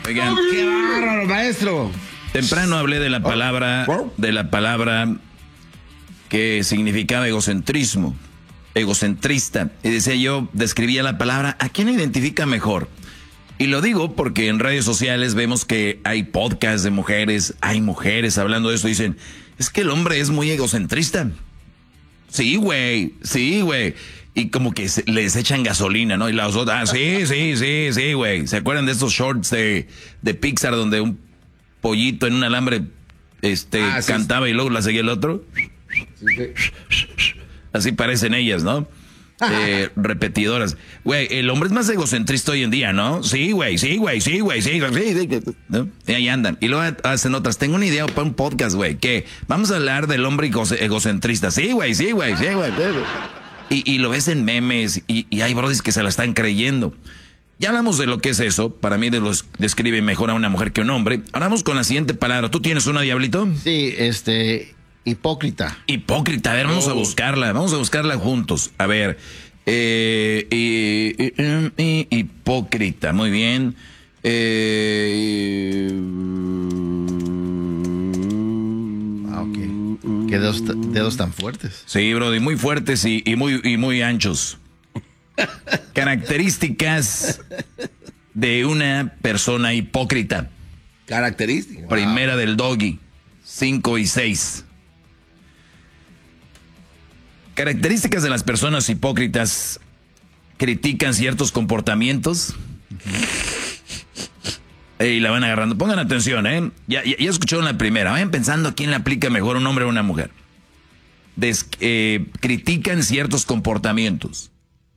Oigan, ¡qué bárbaro, maestro! Temprano hablé de la palabra que significaba egocentrismo, egocentrista. Y decía yo, describía la palabra, ¿a quién identifica mejor? Y lo digo porque en redes sociales vemos que hay podcasts de mujeres, hay mujeres hablando de esto, dicen, es que el hombre es muy egocentrista. Sí, güey. Y como que les echan gasolina, ¿no? Y las otras, sí, güey. ¿Se acuerdan de estos shorts de Pixar donde un pollito en un alambre cantaba y luego la seguía el otro? Sí. Así parecen ellas, ¿no? Repetidoras. Güey, el hombre es más egocentrista hoy en día, ¿no? Sí, güey. ¿No? Y ahí andan. Y luego hacen otras. Tengo una idea para un podcast, güey, que vamos a hablar del hombre egocentrista. Sí, güey. Y lo ves en memes y hay brodis que se la están creyendo. Ya hablamos de lo que es eso. Para mí describe mejor a una mujer que a un hombre. Ahora vamos con la siguiente palabra. ¿Tú tienes una, Diablito? Sí, hipócrita. Hipócrita. A ver, vamos a buscarla. Vamos a buscarla juntos. A ver. Hipócrita. Muy bien. Ok. Qué dedos tan fuertes. Sí, brody, muy fuertes y muy anchos. Características de una persona hipócrita. Características. Primera del Doggy, 5 y 6. Características de las personas hipócritas: critican ciertos comportamientos y la van agarrando. Pongan atención, ¿eh? Ya escucharon la primera. Vayan pensando a quién le aplica mejor, un hombre o una mujer. Critican ciertos comportamientos.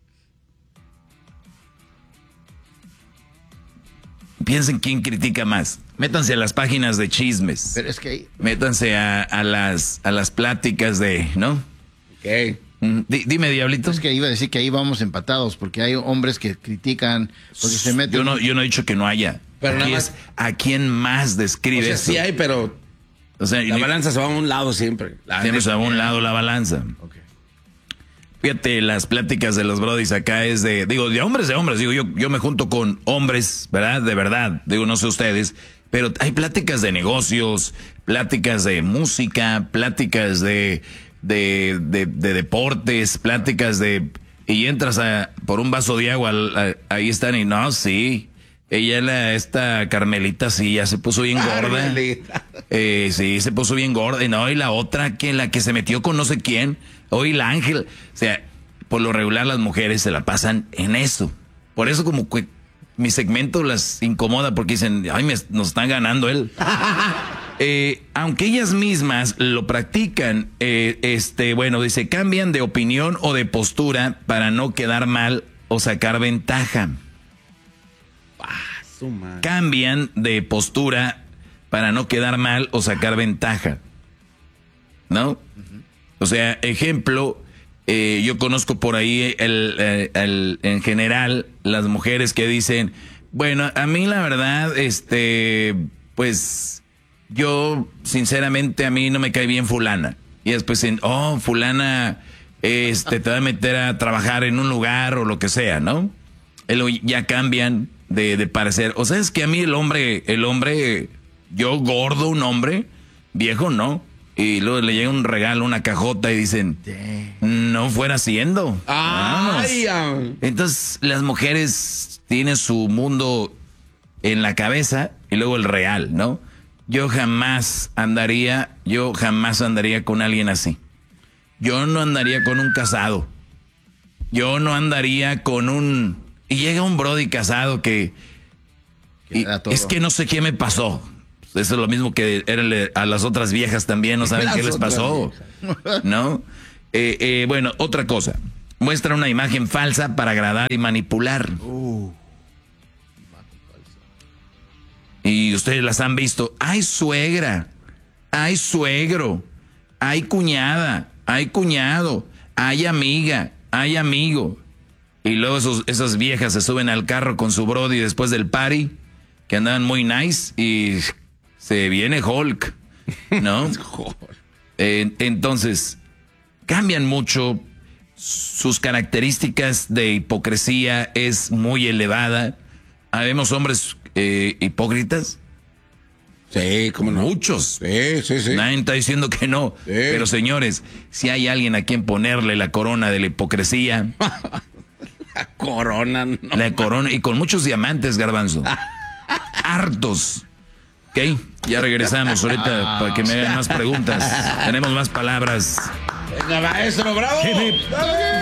Piensen quién critica más. Métanse a las páginas de chismes. Pero es que... Métanse a las pláticas de, ¿no? Ok. Dime, Diablito. Es que iba a decir que ahí vamos empatados, porque hay hombres que critican, porque se meten... Yo no he dicho que no haya. Pero aquí nada es a quién más describe sea, eso. sí hay, pero la balanza se va a un lado siempre. Siempre se va a un lado la balanza. Okay. Fíjate, las pláticas de los brodis acá es de hombres. Digo, yo me junto con hombres, ¿verdad? De verdad. Digo, no sé ustedes. Pero hay pláticas de negocios, pláticas de música, pláticas de deportes, pláticas de... Y entras por un vaso de agua, ahí están y no, sí. Esta Carmelita, sí, ya se puso bien gorda. Sí, se puso bien gorda. Y no, y la otra, la que se metió con no sé quién. Hoy la Ángel. O sea, por lo regular las mujeres se la pasan en eso. Por eso como que mi segmento las incomoda porque dicen, ay, nos está ganando él. Aunque ellas mismas lo practican, dice, cambian de opinión o de postura para no quedar mal o sacar ventaja. Cambian de postura para no quedar mal o sacar ventaja, ¿no? Uh-huh. O sea, ejemplo, yo conozco por ahí en general las mujeres que dicen, bueno, a mí la verdad, pues yo sinceramente a mí no me cae bien fulana. Y después dicen, fulana, te va a meter a trabajar en un lugar o lo que sea, ¿no? Ya cambian de parecer. O sea, es que a mí el hombre, yo gordo, un hombre, viejo, no. Y luego le llega un regalo, una cajota y dicen, no fuera siendo. Entonces las mujeres tienen su mundo en la cabeza y luego el real, ¿no? Yo jamás andaría con alguien así. Yo no andaría con un casado. Yo no andaría con un... Y llega un brody casado que es que no sé qué me pasó. Eso es lo mismo que a las otras viejas también, no saben qué les pasó, ¿no? Bueno, otra cosa. Muestra una imagen falsa para agradar y manipular. Y ustedes las han visto. Ay, suegra. Ay, suegro. Ay, cuñada. Ay, cuñado. Ay, amiga. Ay, amigo. Y luego esas viejas se suben al carro con su brody después del party, que andaban muy nice, y se viene Hulk, ¿no? Entonces, cambian mucho. Sus características de hipocresía es muy elevada. ¿Habemos hombres hipócritas? Sí, como no. Muchos. Sí. Nadie está diciendo que no. Sí. Pero señores, si hay alguien a quien ponerle la corona de la hipocresía. La corona, no. La corona, y con muchos diamantes, Garbanzo. Hartos. Ok, ya regresamos ahorita para que me hagan más preguntas. Tenemos más palabras. Venga, maestro, bravo.